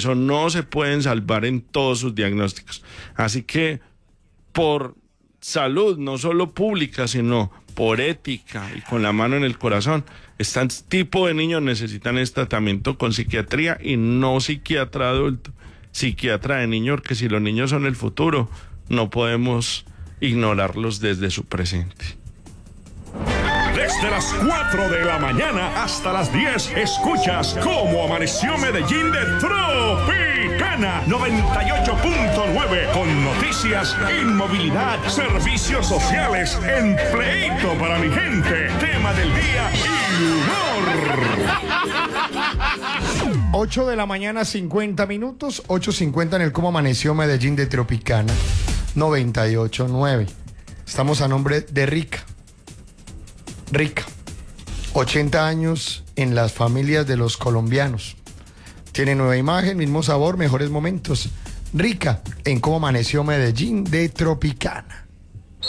eso no se pueden salvar en todos sus diagnósticos. Así que por salud, no solo pública, sino por ética y con la mano en el corazón, este tipo de niños necesitan este tratamiento con psiquiatría y no psiquiatra adulto, psiquiatra de niños, porque si los niños son el futuro, no podemos ignorarlos desde su presente. Desde las 4 de la mañana hasta las 10, escuchas Cómo Amaneció Medellín de Tropicana 98.9, con noticias, inmovilidad, servicios sociales, empleito para mi gente, tema del día y humor. 8 de la mañana, 50 minutos, 8:50 en el Cómo Amaneció Medellín de Tropicana 98.9. Estamos a nombre de Rica. Rica, 80 años en las familias de los colombianos. Tiene nueva imagen, mismo sabor, mejores momentos. Rica, en Cómo Amaneció Medellín de Tropicana.